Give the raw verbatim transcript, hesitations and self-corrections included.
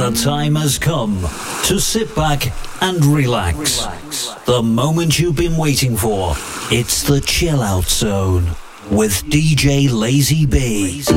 The time has come to sit back and relax. The moment you've been waiting for. It's the Chill Out Zone with D J Lazy B.